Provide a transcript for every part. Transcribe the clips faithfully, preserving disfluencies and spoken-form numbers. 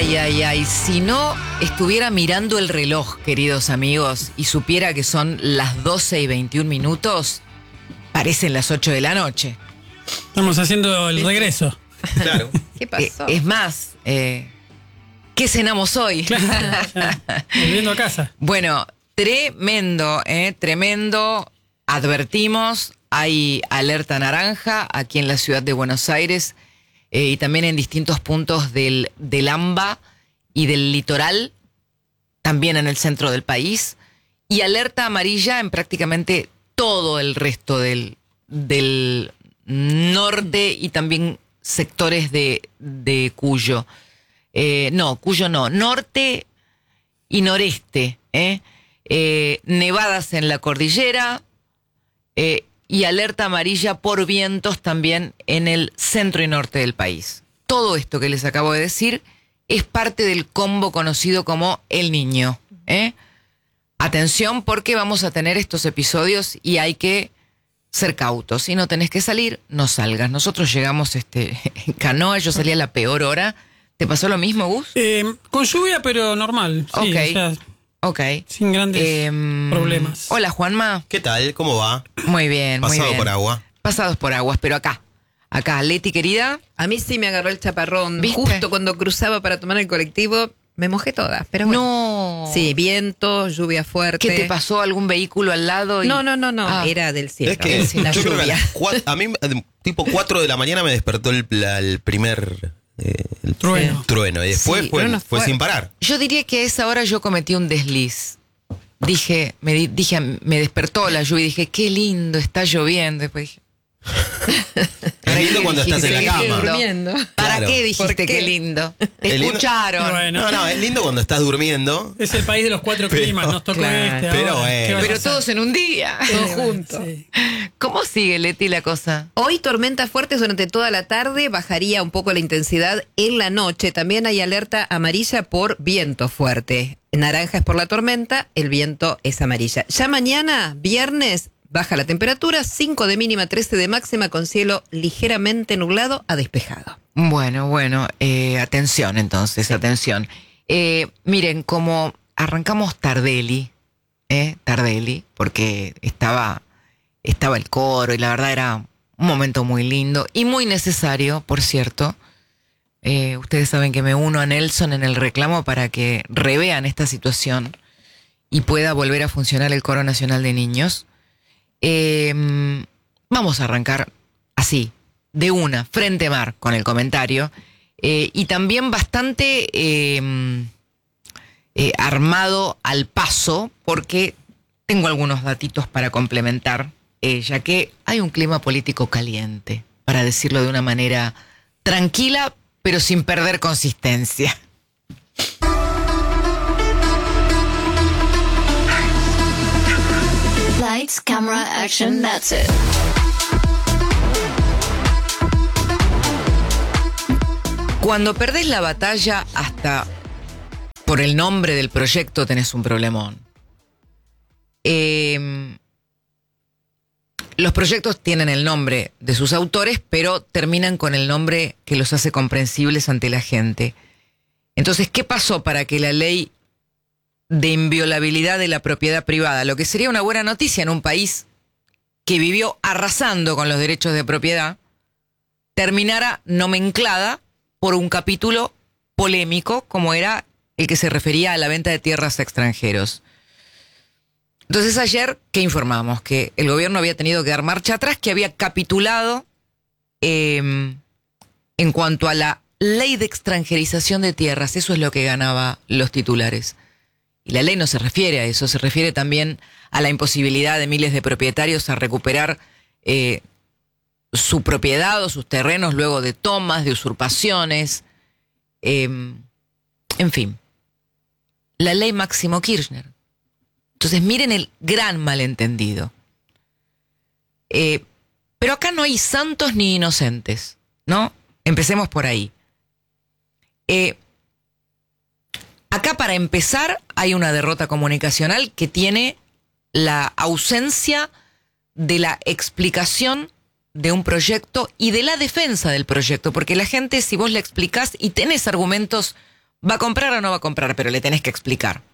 Ay, ay, ay, si no estuviera mirando el reloj, queridos amigos, y supiera que son las doce y veintiún minutos, parecen las ocho de la noche. Estamos haciendo el regreso. Claro. ¿Qué pasó? Eh, es más, eh, ¿qué cenamos hoy? Claro, ya, volviendo a casa. Bueno, tremendo, eh, tremendo. Advertimos, hay alerta naranja aquí en la ciudad de Buenos Aires eh, y también en distintos puntos del, del AMBA y del litoral, también en el centro del país, y alerta amarilla en prácticamente todo el resto del, del norte y también sectores de, de Cuyo. Eh, no, Cuyo no, norte y noreste, ¿eh? Eh, nevadas en la cordillera eh, y alerta amarilla por vientos también en el centro y norte del país. Todo esto que les acabo de decir es parte del combo conocido como El Niño, ¿eh? Atención, porque vamos a tener estos episodios y hay que ser cautos. Si no tenés que salir, no salgas. Nosotros llegamos este, en canoa, yo salí a la peor hora. ¿Te pasó lo mismo, Gus? Eh, con lluvia, pero normal. Sí, Ok. o sea, Ok. sin grandes Eh, problemas. Hola, Juanma. ¿Qué tal? ¿Cómo va? Muy bien, muy Pasado bien. por agua. Pasados por aguas, pero acá. Acá, Leti, querida. A mí sí me agarró el chaparrón. ¿Viste? Justo cuando cruzaba para tomar el colectivo, me mojé toda. Pero bueno. No. Sí, viento, lluvia fuerte. ¿Qué te pasó? ¿Algún vehículo al lado? Y... No, no, no, no. Ah. Era del cielo. Es que la yo creo que a, lluvia. las cua- a mí, eh, tipo cuatro de la mañana me despertó el, la- el primer eh, el Trueno. trueno. Y después Sí, fue, trueno fue fuerte. sin parar. Yo diría que a esa hora yo cometí un desliz. Dije, me di- dije, me despertó la lluvia y dije, qué lindo, está lloviendo. Después dije, Es lindo cuando estás en la Dijiste, cama. qué durmiendo. ¿para Claro. qué dijiste ¿Por qué? qué lindo? Te Es lindo. escucharon. Bueno. No, no, es lindo cuando estás durmiendo. Es el país de los cuatro Pero- climas. Nos tocó Claro. este Pero ahora. bueno. ¿Qué va a Pero pasar? todos en un día. Todos Sí, bueno, juntos. sí. ¿Cómo sigue, Leti, la cosa? Hoy tormentas fuertes durante toda la tarde, bajaría un poco la intensidad en la noche. También hay alerta amarilla por viento fuerte. Naranja es por la tormenta, el viento es amarilla. Ya mañana, viernes, baja la temperatura, cinco de mínima, trece de máxima, con cielo ligeramente nublado a despejado. Bueno, bueno, eh, atención entonces, atención. Eh, miren, como arrancamos Tardelli, eh, Tardelli, porque estaba, estaba el coro y la verdad era un momento muy lindo y muy necesario, por cierto. Eh, ustedes saben que me uno a Nelson en el reclamo para que revean esta situación y pueda volver a funcionar el Coro Nacional de Niños. Eh, vamos a arrancar así, de una, frente mar, con el comentario. Eh, y también bastante eh, eh, armado al paso, porque tengo algunos datitos para complementar, eh, ya que hay un clima político caliente, para decirlo de una manera tranquila, pero sin perder consistencia. Lights, camera, action, that's it. Cuando perdés la batalla hasta por el nombre del proyecto tenés un problemón. Eh, los proyectos tienen el nombre de sus autores, pero terminan con el nombre que los hace comprensibles ante la gente. Entonces, ¿qué pasó para que la ley de inviolabilidad de la propiedad privada, lo que sería una buena noticia en un país que vivió arrasando con los derechos de propiedad, terminara nomenclada por un capítulo polémico como era el que se refería a la venta de tierras a extranjeros? Entonces ayer, ¿qué informamos? Que el gobierno había tenido que dar marcha atrás, que había capitulado eh, en cuanto a la ley de extranjerización de tierras. Eso es lo que ganaba los titulares. Y la ley no se refiere a eso, se refiere también a la imposibilidad de miles de propietarios a recuperar eh, su propiedad o sus terrenos luego de tomas, de usurpaciones. Eh, en fin, la ley Máximo Kirchner. Entonces miren el gran malentendido. Eh, pero acá no hay santos ni inocentes, ¿no? Empecemos por ahí. Eh, acá para empezar hay una derrota comunicacional que tiene la ausencia de la explicación de un proyecto y de la defensa del proyecto, porque la gente, si vos le explicás y tenés argumentos ¿Va a comprar o no va a comprar? Pero le tenés que explicar.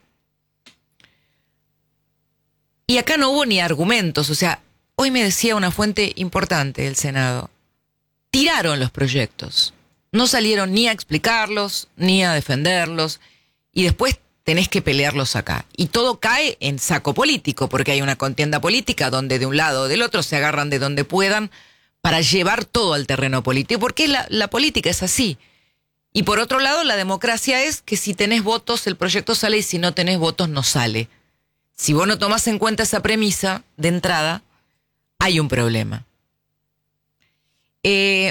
Y acá no hubo ni argumentos. O sea, hoy me decía una fuente importante del Senado. Tiraron los proyectos. No salieron ni a explicarlos, ni a defenderlos. Y después tenés que pelearlos acá. Y todo cae en saco político, porque hay una contienda política donde de un lado o del otro se agarran de donde puedan para llevar todo al terreno político. Porque la, la política es así. Y por otro lado, la democracia es que si tenés votos, el proyecto sale, y si no tenés votos, no sale. Si vos no tomás en cuenta esa premisa de entrada, hay un problema. Eh,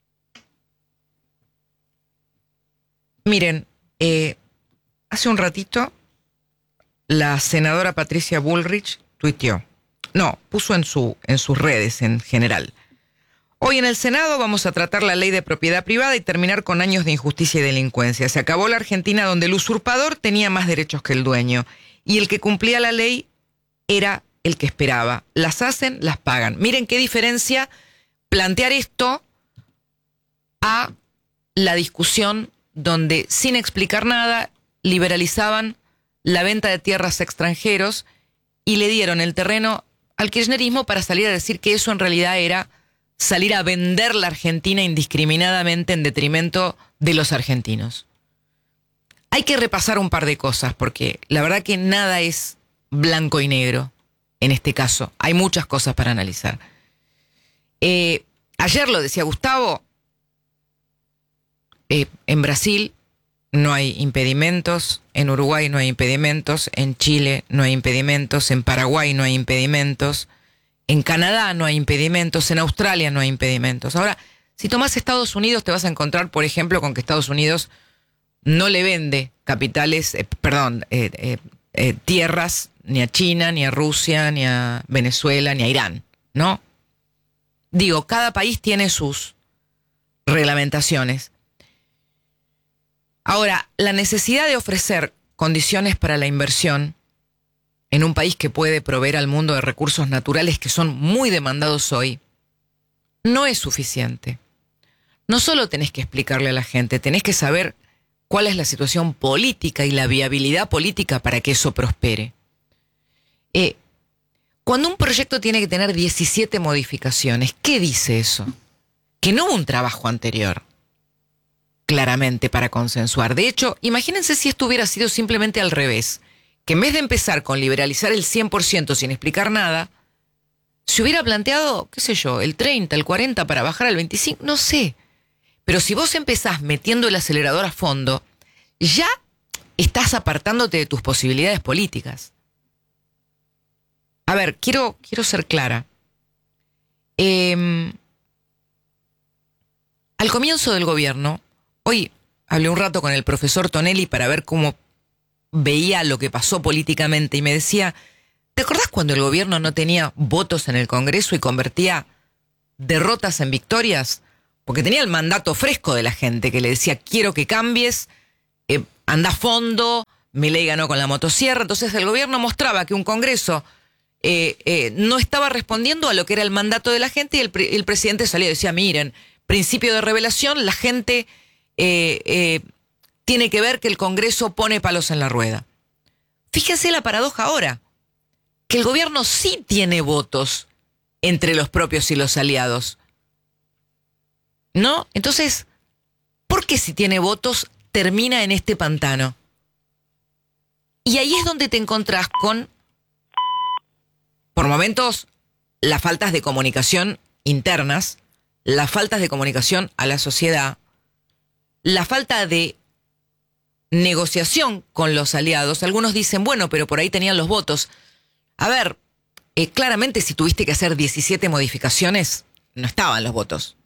miren, eh, hace un ratito la senadora Patricia Bullrich tuiteó. No, puso en, su, en sus redes en general. Hoy en el Senado vamos a tratar la ley de propiedad privada y terminar con años de injusticia y delincuencia. Se acabó la Argentina donde el usurpador tenía más derechos que el dueño y el que cumplía la ley era el que esperaba. Las hacen, las pagan. Miren qué diferencia plantear esto a la discusión donde sin explicar nada liberalizaban la venta de tierras a extranjeros y le dieron el terreno al kirchnerismo para salir a decir que eso en realidad era salir a vender la Argentina indiscriminadamente en detrimento de los argentinos. Hay que repasar un par de cosas porque la verdad que nada es blanco y negro en este caso. Hay muchas cosas para analizar. Eh, ayer lo decía Gustavo, eh, en Brasil no hay impedimentos, en Uruguay no hay impedimentos, en Chile no hay impedimentos, en Paraguay no hay impedimentos, en Canadá no hay impedimentos, en Australia no hay impedimentos. Ahora, si tomás Estados Unidos te vas a encontrar, por ejemplo, con que Estados Unidos no le vende capitales, eh, perdón, eh, eh, eh, tierras ni a China, ni a Rusia, ni a Venezuela, ni a Irán, ¿no? Digo, cada país tiene sus reglamentaciones. Ahora, la necesidad de ofrecer condiciones para la inversión en un país que puede proveer al mundo de recursos naturales que son muy demandados hoy, no es suficiente. No solo tenés que explicarle a la gente, tenés que saber cuál es la situación política y la viabilidad política para que eso prospere. Eh, cuando un proyecto tiene que tener diecisiete modificaciones, ¿qué dice eso? Que no hubo un trabajo anterior, claramente, para consensuar. De hecho, imagínense si esto hubiera sido simplemente al revés, que en vez de empezar con liberalizar el cien por ciento sin explicar nada, se hubiera planteado, qué sé yo, el treinta, el cuarenta para bajar al veinticinco, no sé. Pero si vos empezás metiendo el acelerador a fondo, ya estás apartándote de tus posibilidades políticas. A ver, quiero, quiero ser clara. Eh, al comienzo del gobierno, hoy hablé un rato con el profesor Tonelli para ver cómo veía lo que pasó políticamente y me decía, ¿te acordás cuando el gobierno no tenía votos en el Congreso y convertía derrotas en victorias? Porque tenía el mandato fresco de la gente que le decía, quiero que cambies, eh, anda a fondo, Milei ganó con la motosierra. Entonces el gobierno mostraba que un Congreso eh, eh, no estaba respondiendo a lo que era el mandato de la gente y el, el presidente salía y decía, miren, principio de revelación, la gente eh, eh, tiene que ver que el Congreso pone palos en la rueda. Fíjense la paradoja ahora, que el gobierno sí tiene votos entre los propios y los aliados, ¿no? Entonces, ¿por qué si tiene votos termina en este pantano? Y ahí es donde te encontrás con, por momentos, las faltas de comunicación internas, las faltas de comunicación a la sociedad, la falta de negociación con los aliados. Algunos dicen, bueno, pero por ahí tenían los votos. A ver, eh, claramente si tuviste que hacer diecisiete modificaciones, no estaban los votos.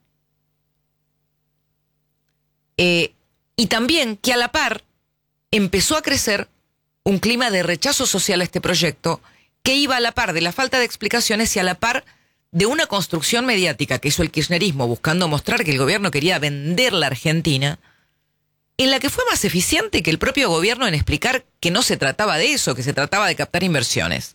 Eh, y también que a la par empezó a crecer un clima de rechazo social a este proyecto que iba a la par de la falta de explicaciones y a la par de una construcción mediática que hizo el kirchnerismo buscando mostrar que el gobierno quería vender la Argentina, en la que fue más eficiente que el propio gobierno en explicar que no se trataba de eso, que se trataba de captar inversiones.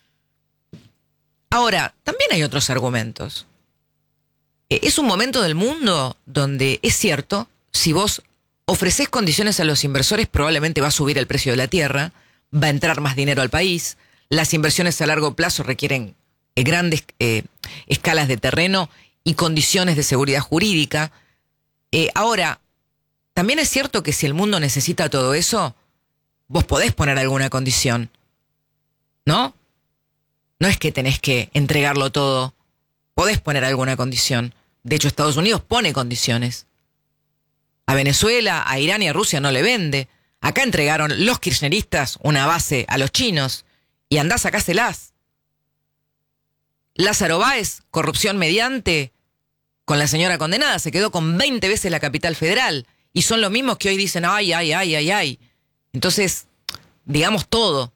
Ahora, también hay otros argumentos. Es un momento del mundo donde es cierto, si vos ofreces condiciones a los inversores, probablemente va a subir el precio de la tierra, va a entrar más dinero al país, las inversiones a largo plazo requieren eh, grandes eh, escalas de terreno y condiciones de seguridad jurídica. Eh, ahora, también es cierto que si el mundo necesita todo eso, vos podés poner alguna condición, ¿no? No es que tenés que entregarlo todo, podés poner alguna condición. De hecho, Estados Unidos pone condiciones. A Venezuela, a Irán y a Rusia no le vende. Acá entregaron los kirchneristas una base a los chinos y andá, sacáselas. Lázaro Báez, corrupción mediante, con la señora condenada, se quedó con veinte veces la capital federal. Y son los mismos que hoy dicen, ay, ay, ay, ay, ay. Entonces, digamos todo.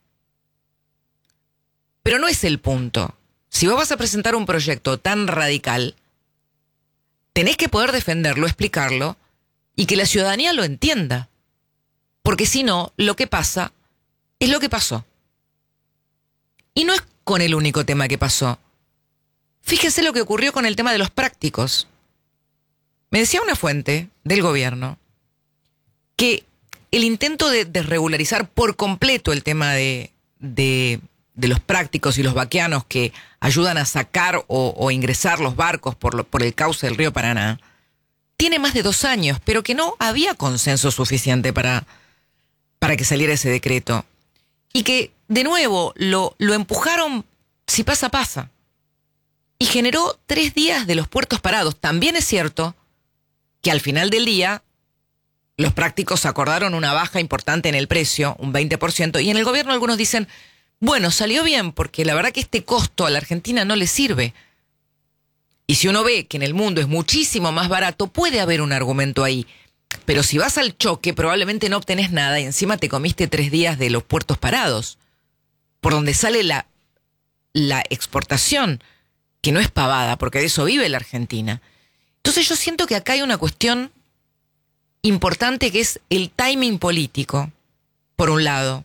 Pero no es el punto. Si vos vas a presentar un proyecto tan radical, tenés que poder defenderlo, explicarlo, y que la ciudadanía lo entienda. Porque si no, lo que pasa es lo que pasó. Y no es con el único tema que pasó. Fíjense lo que ocurrió con el tema de los prácticos. Me decía una fuente del gobierno que el intento de desregularizar por completo el tema de, de, de los prácticos y los vaqueanos que ayudan a sacar o, o ingresar los barcos por, lo, por el cauce del río Paraná, tiene más de dos años, pero que no había consenso suficiente para, para que saliera ese decreto. Y que, de nuevo, lo, lo empujaron si pasa, pasa. Y generó tres días de los puertos parados. También es cierto que al final del día los prácticos acordaron una baja importante en el precio, un veinte por ciento, y en el gobierno algunos dicen, bueno, salió bien, porque la verdad que este costo a la Argentina no le sirve. Y si uno ve que en el mundo es muchísimo más barato, puede haber un argumento ahí. Pero si vas al choque, probablemente no obtenés nada y encima te comiste tres días de los puertos parados, por donde sale la, la exportación, que no es pavada, porque de eso vive la Argentina. Entonces yo siento que acá hay una cuestión importante que es el timing político, por un lado.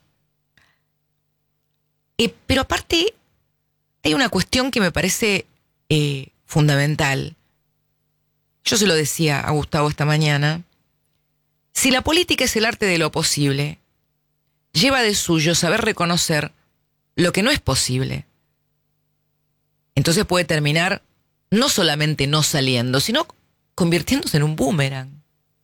Eh, pero aparte, hay una cuestión que me parece eh, fundamental. Yo se lo decía a Gustavo esta mañana. Si la política es el arte de lo posible, lleva de suyo saber reconocer lo que no es posible. Entonces puede terminar no solamente no saliendo, sino convirtiéndose en un boomerang.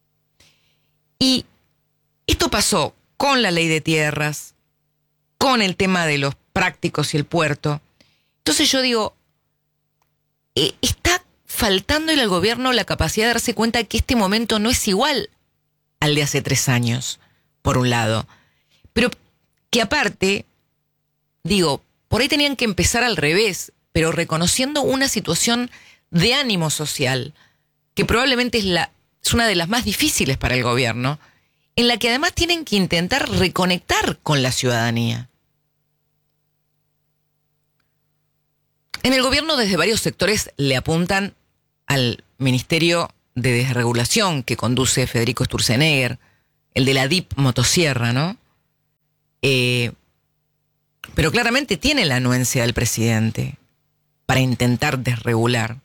Y esto pasó con la ley de tierras, con el tema de los prácticos y el puerto. Entonces yo digo, eh, está faltándole al gobierno la capacidad de darse cuenta que este momento no es igual al de hace tres años, por un lado. Pero que aparte, digo, por ahí tenían que empezar al revés, pero reconociendo una situación de ánimo social, que probablemente es, la, es una de las más difíciles para el gobierno, en la que además tienen que intentar reconectar con la ciudadanía. En el gobierno desde varios sectores le apuntan al Ministerio de Desregulación que conduce Federico Sturzenegger, el de la D I P Motosierra, ¿no? Eh, pero claramente tiene la anuencia del presidente para intentar desregular.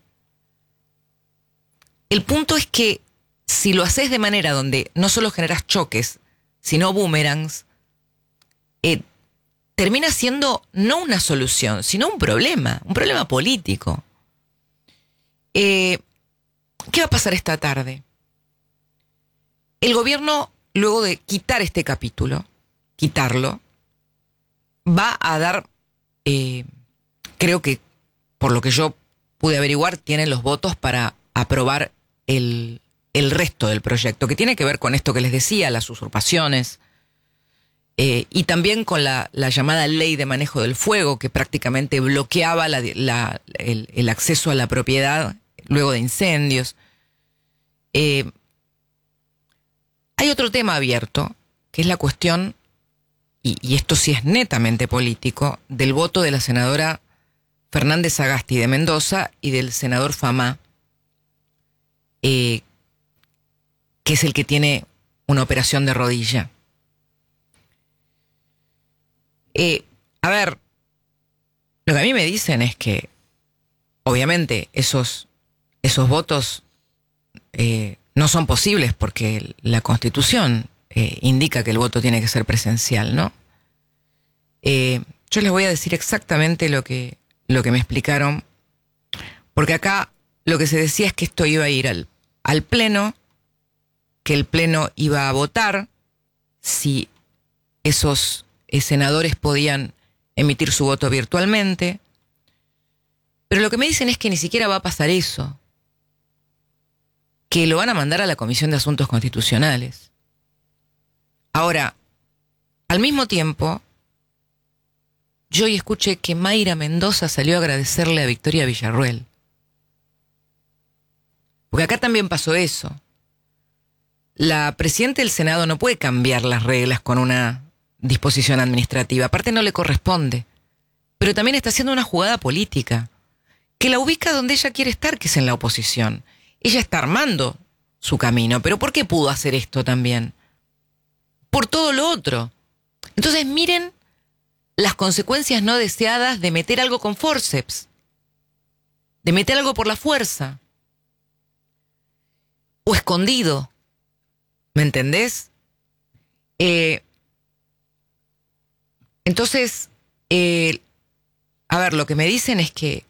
El punto es que si lo haces de manera donde no solo generas choques, sino boomerangs, eh, termina siendo no una solución, sino un problema, un problema político. Eh, ¿Qué va a pasar esta tarde? El gobierno, luego de quitar este capítulo, quitarlo, va a dar, eh, creo que por lo que yo pude averiguar, tienen los votos para aprobar el, el resto del proyecto, que tiene que ver con esto que les decía, las usurpaciones, eh, y también con la, la llamada ley de manejo del fuego, que prácticamente bloqueaba la, la, el, el acceso a la propiedad luego de incendios. Eh, hay otro tema abierto, que es la cuestión, y, y esto sí es netamente político, del voto de la senadora Fernández Sagasti de Mendoza y del senador Famá, eh, que es el que tiene una operación de rodilla. Eh, a ver, lo que a mí me dicen es que, obviamente, esos, esos votos eh, no son posibles porque la Constitución eh, indica que el voto tiene que ser presencial, ¿no? Eh, yo les voy a decir exactamente lo que, lo que me explicaron, porque acá lo que se decía es que esto iba a ir al, al Pleno, que el Pleno iba a votar si esos eh, senadores podían emitir su voto virtualmente. Pero lo que me dicen es que ni siquiera va a pasar eso, que lo van a mandar a la Comisión de Asuntos Constitucionales. Ahora, al mismo tiempo, yo hoy escuché que Mayra Mendoza salió a agradecerle a Victoria Villarruel. Porque acá también pasó eso. La presidenta del Senado no puede cambiar las reglas con una disposición administrativa. Aparte no le corresponde. Pero también está haciendo una jugada política que la ubica donde ella quiere estar, que es en la oposición. Ella está armando su camino. ¿Pero por qué pudo hacer esto también? Por todo lo otro. Entonces miren las consecuencias no deseadas de meter algo con forceps, de meter algo por la fuerza, o escondido. ¿Me entendés? Eh, entonces, eh, a ver, lo que me dicen es que,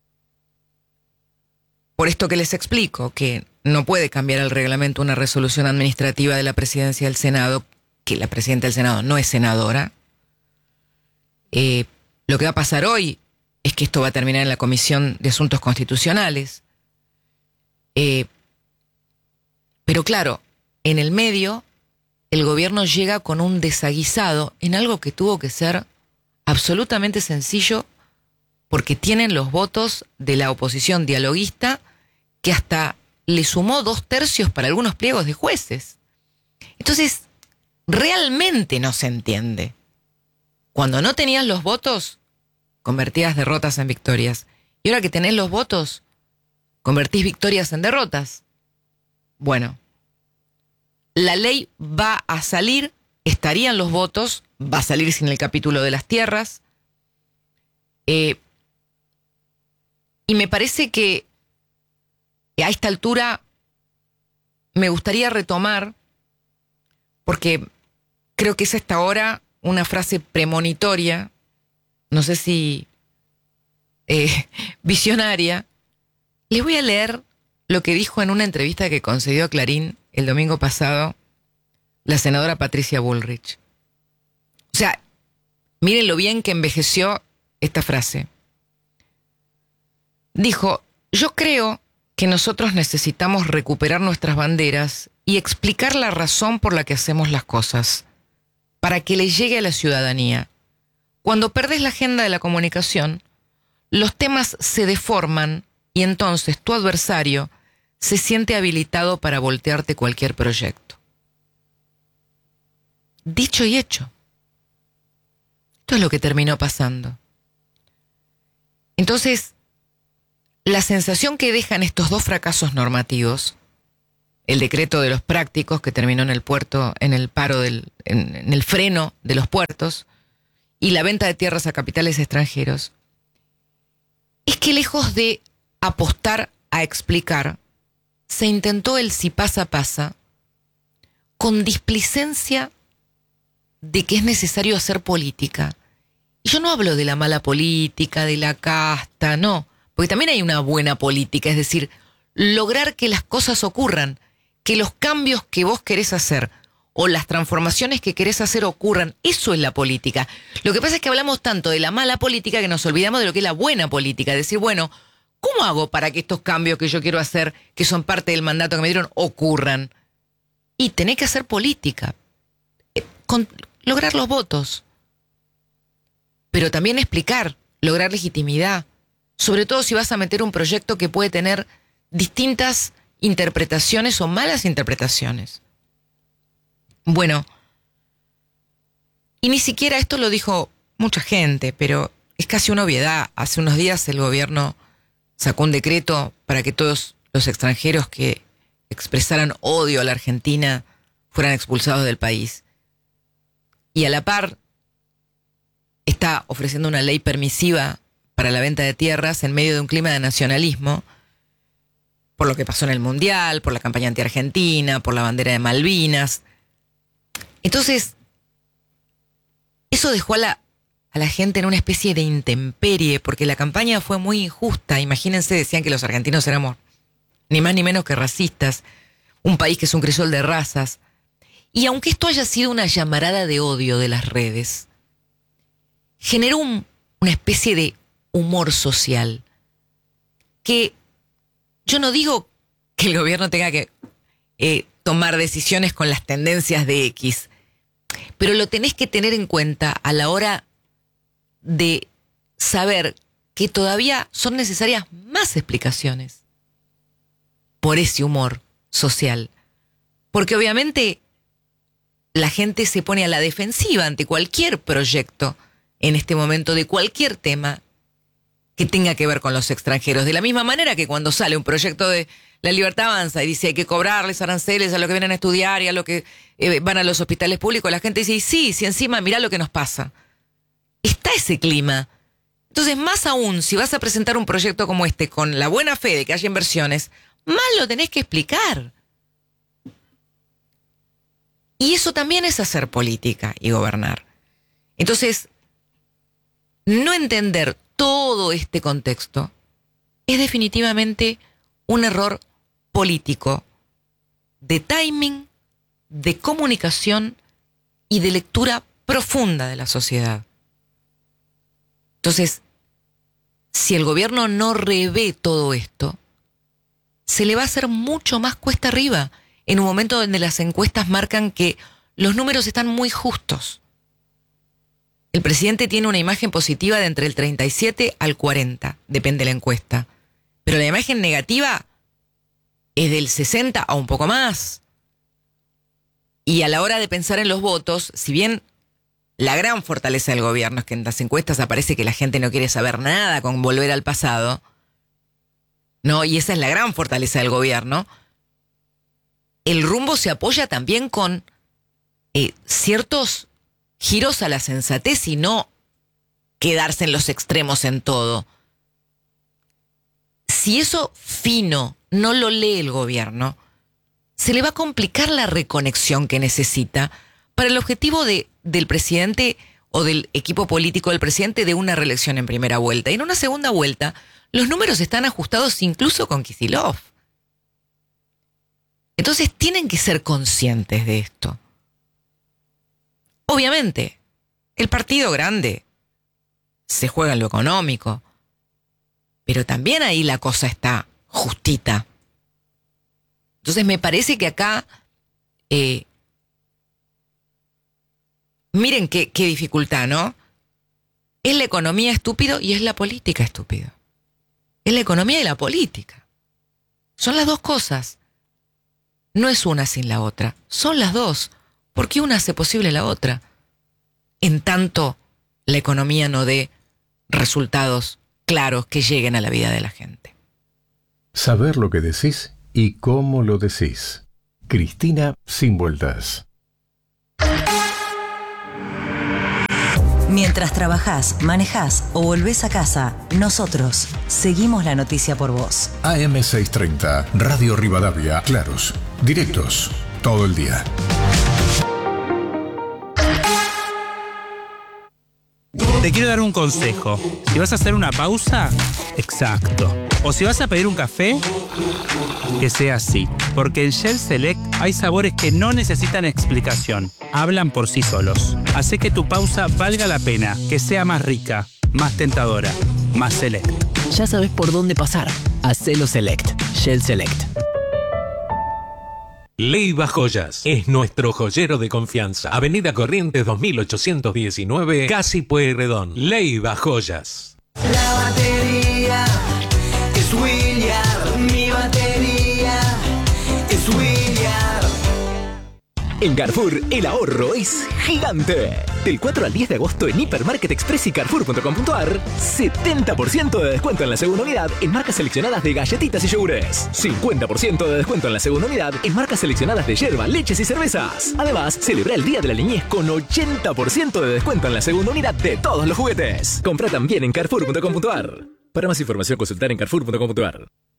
por esto que les explico, que no puede cambiar el reglamento una resolución administrativa de la presidencia del Senado, que la presidenta del Senado no es senadora, eh, lo que va a pasar hoy es que esto va a terminar en la Comisión de Asuntos Constitucionales. Eh, pero claro, en el medio, el gobierno llega con un desaguisado en algo que tuvo que ser absolutamente sencillo porque tienen los votos de la oposición dialoguista que hasta le sumó dos tercios para algunos pliegos de jueces. Entonces, realmente no se entiende. Cuando no tenías los votos, convertías derrotas en victorias. Y ahora que tenés los votos, convertís victorias en derrotas. Bueno, la ley va a salir, estarían los votos, va a salir sin el capítulo de las tierras. Eh, y me parece que a esta altura me gustaría retomar, porque creo que es hasta ahora una frase premonitoria, no sé si eh, visionaria. Les voy a leer lo que dijo en una entrevista que concedió a Clarín el domingo pasado la senadora Patricia Bullrich. O sea, miren lo bien que envejeció esta frase. Dijo: yo creo que nosotros necesitamos recuperar nuestras banderas y explicar la razón por la que hacemos las cosas, para que le llegue a la ciudadanía. Cuando perdés la agenda de la comunicación, los temas se deforman y entonces tu adversario se siente habilitado para voltearte cualquier proyecto. Dicho y hecho. Esto es lo que terminó pasando. Entonces, la sensación que dejan estos dos fracasos normativos, el decreto de los prácticos que terminó en el puerto, en el paro del, en, en el freno de los puertos, y la venta de tierras a capitales extranjeros, es que lejos de apostar a explicar, se intentó el si pasa, pasa, con displicencia de que es necesario hacer política. Y yo no hablo de la mala política, de la casta, no, porque también hay una buena política, es decir, lograr que las cosas ocurran, que los cambios que vos querés hacer o las transformaciones que querés hacer ocurran. Eso es la política. Lo que pasa es que hablamos tanto de la mala política que nos olvidamos de lo que es la buena política. Decir, bueno, ¿cómo hago para que estos cambios que yo quiero hacer, que son parte del mandato que me dieron, ocurran? Y tenés que hacer política. Eh, con, lograr los votos. Pero también explicar, lograr legitimidad. Sobre todo si vas a meter un proyecto que puede tener distintas interpretaciones o malas interpretaciones. Bueno, y ni siquiera esto lo dijo mucha gente, pero es casi una obviedad. Hace unos días el gobierno sacó un decreto para que todos los extranjeros que expresaran odio a la Argentina fueran expulsados del país. Y a la par está ofreciendo una ley permisiva para la venta de tierras en medio de un clima de nacionalismo por lo que pasó en el Mundial, por la campaña anti-Argentina, por la bandera de Malvinas. Entonces, eso dejó a la, a la gente en una especie de intemperie, porque la campaña fue muy injusta. Imagínense, decían que los argentinos éramos ni más ni menos que racistas, un país que es un crisol de razas. Y aunque esto haya sido una llamarada de odio de las redes, generó un, una especie de humor social que yo no digo que el gobierno tenga que eh, tomar decisiones con las tendencias de X, pero lo tenés que tener en cuenta a la hora de saber que todavía son necesarias más explicaciones por ese humor social. Porque obviamente la gente se pone a la defensiva ante cualquier proyecto en este momento de cualquier tema que tenga que ver con los extranjeros. De la misma manera que cuando sale un proyecto de La Libertad Avanza y dice hay que cobrarles aranceles a los que vienen a estudiar y a los que eh, van a los hospitales públicos, la gente dice, y sí, si encima mirá lo que nos pasa. Está ese clima. Entonces, más aún, si vas a presentar un proyecto como este con la buena fe de que haya inversiones, más lo tenés que explicar. Y eso también es hacer política y gobernar. Entonces, no entender todo este contexto es definitivamente un error político, de timing, de comunicación y de lectura profunda de la sociedad. Entonces, si el gobierno no revé todo esto, se le va a hacer mucho más cuesta arriba en un momento donde las encuestas marcan que los números están muy justos. El presidente tiene una imagen positiva de entre el treinta y siete al cuarenta, depende de la encuesta. Pero la imagen negativa es del sesenta a un poco más. Y a la hora de pensar en los votos, si bien la gran fortaleza del gobierno es que en las encuestas aparece que la gente no quiere saber nada con volver al pasado, ¿no? Y esa es la gran fortaleza del gobierno, el rumbo se apoya también con eh, ciertos giros a la sensatez y no quedarse en los extremos en todo. Si eso fino no lo lee el gobierno, se le va a complicar la reconexión que necesita para el objetivo de, del presidente o del equipo político del presidente de una reelección en primera vuelta. Y en una segunda vuelta, los números están ajustados incluso con Kicillof. Entonces tienen que ser conscientes de esto. Obviamente, el partido grande se juega en lo económico, pero también ahí la cosa está justita. Entonces me parece que acá, eh, miren qué, qué dificultad, ¿no? Es la economía estúpido y es la política estúpido. Es la economía y la política. Son las dos cosas. No es una sin la otra, son las dos. ¿Por qué una hace posible la otra? En tanto la economía no dé resultados claros que lleguen a la vida de la gente. Saber lo que decís y cómo lo decís. Cristina Sin Vueltas. Mientras trabajás, manejás o volvés a casa, nosotros seguimos la noticia por vos. A M seiscientos treinta, Radio Rivadavia, claros, directos, todo el día. Te quiero dar un consejo. Si vas a hacer una pausa, exacto. O si vas a pedir un café, que sea así. Porque en Shell Select hay sabores que no necesitan explicación. Hablan por sí solos. Hace que tu pausa valga la pena, que sea más rica, más tentadora, más select. Ya sabes por dónde pasar. Hacelo Select. Shell Select. Leiva Joyas es nuestro joyero de confianza. Avenida Corrientes dos mil ochocientos diecinueve, Casi Pueyrredón. Leiva Joyas. La batería es Williard. Mi batería es Williard. En Carrefour, el ahorro es gigante. Del cuatro al diez de agosto en Hipermarket Express y Carrefour punto com punto ar, setenta por ciento de descuento en la segunda unidad en marcas seleccionadas de galletitas y yogures. cincuenta por ciento de descuento en la segunda unidad en marcas seleccionadas de yerba, leches y cervezas. Además, celebra el Día de la Niñez con ochenta por ciento de descuento en la segunda unidad de todos los juguetes. Compra también en Carrefour punto com punto ar. Para más información, consultar en Carrefour punto com punto ar.